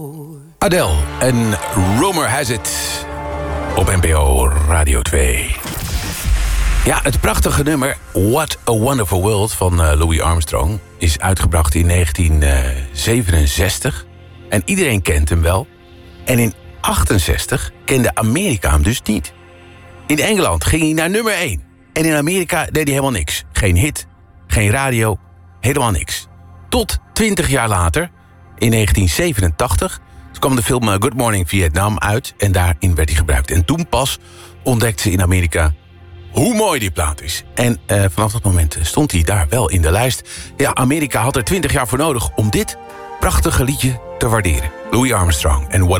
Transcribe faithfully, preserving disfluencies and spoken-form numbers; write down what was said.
Adele en Rumor Has It op N P O Radio twee. Ja, het prachtige nummer What a Wonderful World van uh, Louis Armstrong is uitgebracht in negentien zevenenzestig. En iedereen kent hem wel. En in achtenzestig kende Amerika hem dus niet. In Engeland ging hij naar nummer één. En in Amerika deed hij helemaal niks. Geen hit, geen radio, helemaal niks. Tot twintig jaar later, in negentien zevenentachtig... kwam de film Good Morning Vietnam uit en daarin werd hij gebruikt. En toen pas ontdekte ze in Amerika hoe mooi die plaat is. En uh, vanaf dat moment stond hij daar wel in de lijst. Ja, Amerika had er twintig jaar voor nodig om dit prachtige liedje te waarderen. Louis Armstrong en What a